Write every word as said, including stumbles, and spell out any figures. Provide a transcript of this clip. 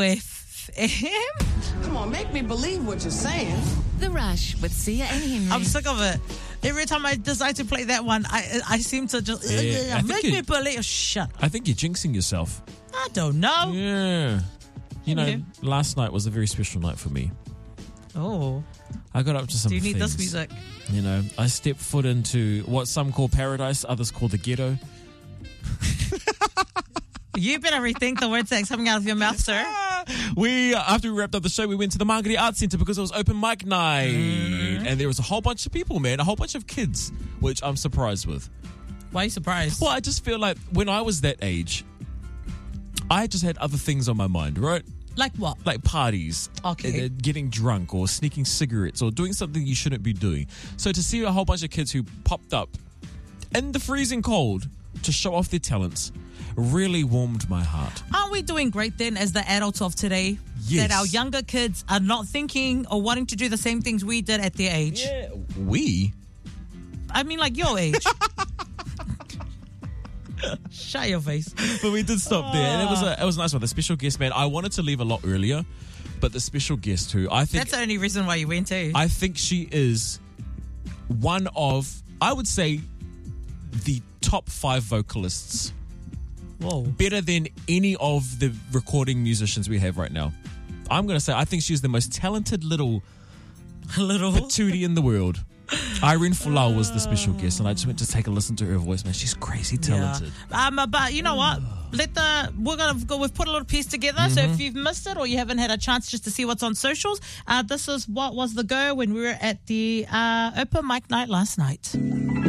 F M. Come on, make me believe what you're saying. The Rush with Sia and Henry. I'm sick of it. Every time I decide to play that one, I I seem to just Yeah, I make think me it- believe. Shut up. I think you're jinxing yourself. I don't know. Yeah. You know, Okay. last night was a very special night for me. Oh, I got up to some do you need things. this music? You know, I stepped foot into what some call paradise, others call the ghetto. You better rethink the words that's coming out of your mouth, sir. We, after we wrapped up the show, we went to the Margate Arts Centre because it was open mic night. Mm-hmm. And there was a whole bunch of people, man, a whole bunch of kids, which I'm surprised with. Why are you surprised? Well, I just feel like when I was that age, I just had other things on my mind, right? Like what? Like parties, Okay. uh, getting drunk or sneaking cigarettes or doing something you shouldn't be doing. So to see a whole bunch of kids who popped up in the freezing cold to show off their talents really warmed my heart. Aren't we doing great then as the adults of today? Yes. That our younger kids are not thinking or wanting to do the same things we did at their age. Yeah, we? I mean, like your age. Shut your face. But we did stop there, and it was a it was a nice one. The special guest, man, I wanted to leave a lot earlier, but the special guest who I think That's the only reason why you went to. I think she is one of, I would say, the top five vocalists. Whoa. Better than any of the recording musicians we have right now. I'm going to say I think she's the most talented little Little. patootie in the world. Irene Folau was the special guest, and I just went to take a listen to her voice, man. She's crazy talented. Yeah. Um, but you know what? Let the we're gonna go. We've put a little piece together. So if you've missed it or you haven't had a chance just to see what's on socials, uh, this is what was the go when we were at the uh, open mic night last night.